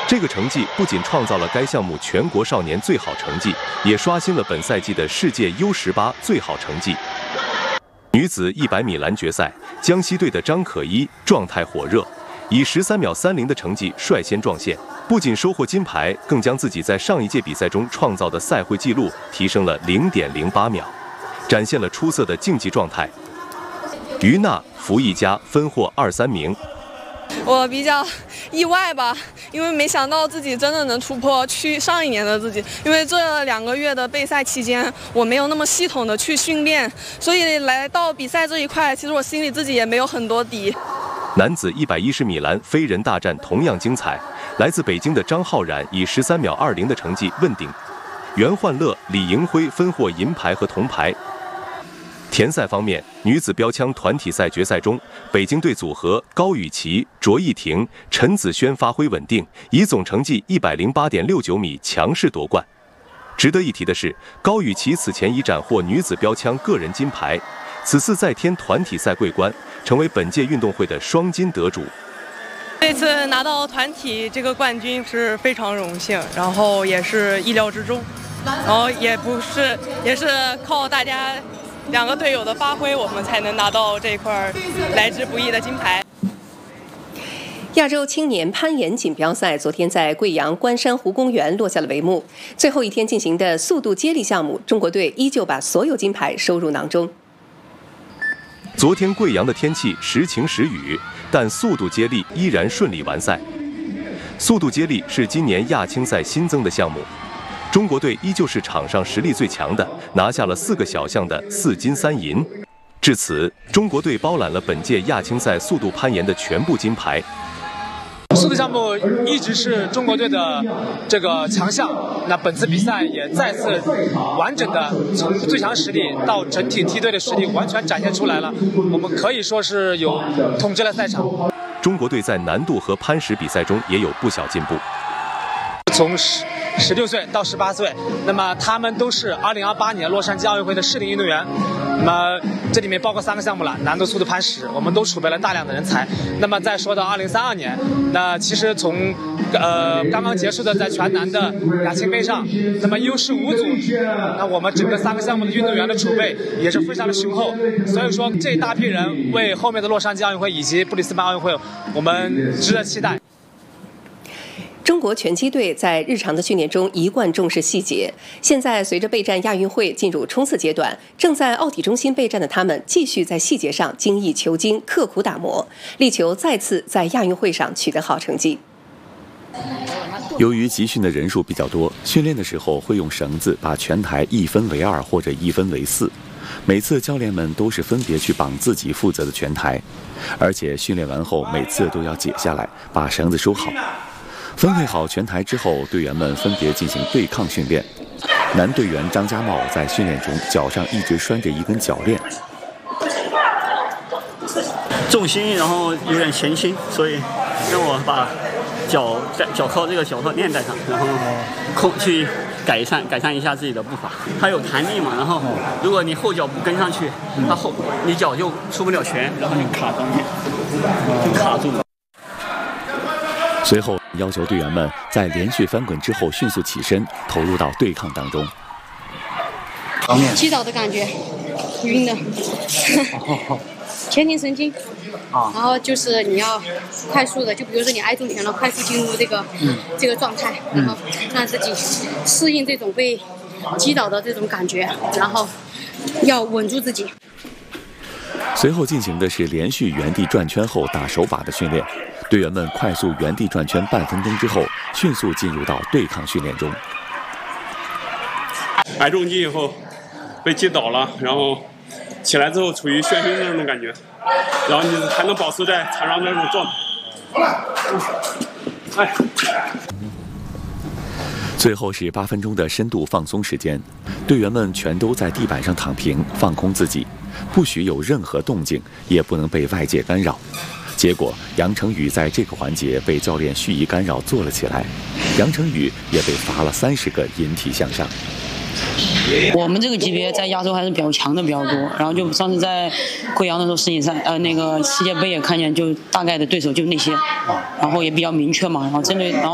这个成绩不仅创造了该项目全国少年最好成绩，也刷新了本赛季的世界 U18 最好成绩。女子100米栏决赛，江西队的张可一状态火热，以13秒30的成绩率先撞线，不仅收获金牌，更将自己在上一届比赛中创造的赛会纪录提升了0.08秒，展现了出色的竞技状态。于娜、福一佳分获2、3名。 我比较意外吧，因为没想到自己真的能突破去上一年的自己。因为这2个月的备赛期间，我没有那么系统的去训练，所以来到比赛这一块，其实我心里自己也没有很多底。 男子110米栏飞人大战同样精彩，来自北京的张浩然以13秒20的成绩问鼎，袁焕乐、李盈辉分获银牌和铜牌。田赛方面，女子标枪团体赛决赛中，北京队组合高雨琦、卓艺婷、陈子轩发挥稳定，以总成绩108.69米强势夺冠。值得一提的是，高雨琦此前已斩获女子标枪个人金牌，此次再添团体赛桂冠，成为本届运动会的双金得主。 这次拿到团体这个冠军是非常荣幸，然后也是意料之中，然后也是靠大家2个队友的发挥，我们才能拿到这块来之不易的金牌。 亚洲青年攀岩锦标赛昨天在贵阳关山湖公园落下了帷幕。最后一天进行的速度接力项目，中国队依旧把所有金牌收入囊中。 昨天贵阳的天气时晴时雨，但速度接力依然顺利完赛。速度接力是今年亚青赛新增的项目，中国队依旧是场上实力最强的，拿下了4个小项的4金3银。至此，中国队包揽了本届亚青赛速度攀岩的全部金牌。 速度项目一直是中国队的这个强项，那本次比赛也再次完整的从最强实力到整体梯队的实力完全展现出来了，我们可以说是有统治了赛场。 中国队在难度和攀石比赛中也有不小进步， 从16岁到18岁，那么他们都是2028年洛杉矶奥运会的适龄运动员。那么这里面包括3个项目了，难度、速度、攀石，我们都储备了大量的人才。那么再说到2032年，那其实从刚刚结束的在全男的亚青杯上，那么U15组，那我们整个3个项目的运动员的储备也是非常的雄厚。所以说这一大批人为后面的洛杉矶奥运会以及布里斯班奥运会，我们值得期待。 中国拳击队在日常的训练中一贯重视细节。现在随着备战亚运会进入冲刺阶段，正在奥体中心备战的他们继续在细节上精益求精、刻苦打磨，力求再次在亚运会上取得好成绩。 由于集训的人数比较多，训练的时候会用绳子把拳台1分为2或者1分为4。每次教练们都是分别去绑自己负责的拳台，而且训练完后每次都要解下来，把绳子收好。分配好拳台之后，队员们分别进行对抗训练。男队员张家茂在训练中脚上一直拴着一根脚链， 重心然后有点前倾，所以让我把脚靠这个脚链带上，然后去改善一下自己的步伐。它有弹力嘛，然后如果你后脚不跟上去，你脚就出不了拳，然后你卡上去，就卡住了。 随后要求队员们在连续翻滚之后迅速起身，投入到对抗当中。 击倒的感觉，晕的，前庭神经。然后就是你要快速的，就比如说你挨重拳了，快速进入这个状态，然后让自己适应这种被击倒的这种感觉，然后要稳住自己。 随后进行的是连续原地转圈后打手把的训练。队员们快速原地转圈半分钟之后，迅速进入到对抗训练中。 挨重击以后被击倒了，然后起来之后处于眩晕的那种感觉，然后你还能保持在场上的那种状态。 最后是8分钟的深度放松时间，队员们全都在地板上躺平，放空自己，不许有任何动静，也不能被外界干扰。结果，杨成宇在这个环节被教练蓄意干扰坐了起来，杨成宇也被罚了30个引体向上。 我们这个级别在亚洲还是比较强的比较多，然后就上次在贵阳的时候世锦赛，那个世界杯也看见，就大概的对手就那些，然后也比较明确嘛，然后针对然后。